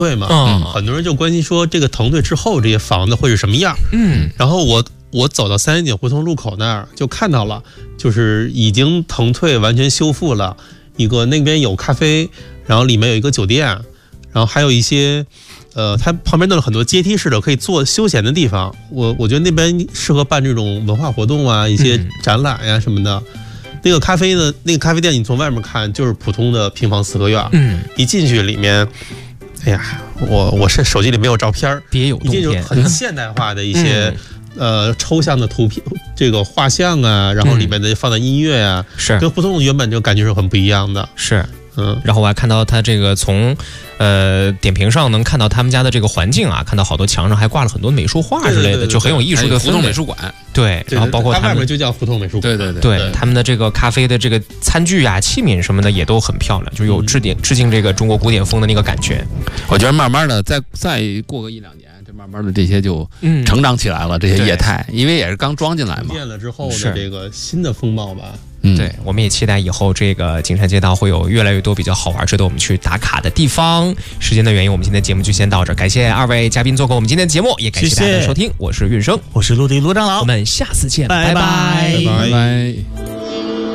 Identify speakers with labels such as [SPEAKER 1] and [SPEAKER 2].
[SPEAKER 1] 退嘛，很多人就关心说这个腾退之后这些房子会是什么样。然后我走到三元井胡同路口那儿就看到了，就是已经腾退完全修复了一个，那边有咖啡，然后里面有一个酒店，然后还有一些它旁边弄了很多阶梯式的可以做休闲的地方。我觉得那边适合办这种文化活动啊，一些展览呀什么的。那个咖啡店你从外面看就是普通的平房4合院，一进去里面，哎呀，我是手机里没有照片，
[SPEAKER 2] 别有洞天，
[SPEAKER 1] 很现代化的一些抽象的图片，这个画像啊，然后里面的放的音乐啊，
[SPEAKER 2] 是
[SPEAKER 1] 跟胡同原本就感觉是很不一样的，
[SPEAKER 2] 是。然后我还看到他这个从点评上能看到他们家的这个环境啊，看到好多墙上还挂了很多美术画之类的，就很有艺术的
[SPEAKER 3] 胡同美术馆。
[SPEAKER 1] 对，
[SPEAKER 2] 然后包括他们
[SPEAKER 1] 外面就叫胡同美术馆。
[SPEAKER 2] 对，他们的这个咖啡的这个餐具啊、器皿什么的也都很漂亮，就有致敬这个中国古典风的那个感觉。
[SPEAKER 3] 我觉得慢慢的再过个1-2年，这慢慢的这些就成长起来了，这些业态，因为也是刚装进来嘛。
[SPEAKER 1] 变了之后的这个新的风貌吧。
[SPEAKER 2] 对，我们也期待以后这个景山街道会有越来越多比较好玩、值得我们去打卡的地方。时间的原因，我们今天的节目就先到这儿。感谢2位嘉宾做客我们今天的节目，也感谢大家的收听。我是运生，
[SPEAKER 4] 我是陆迪陆长老，
[SPEAKER 2] 我们下次见，
[SPEAKER 4] 拜拜。
[SPEAKER 3] 拜拜。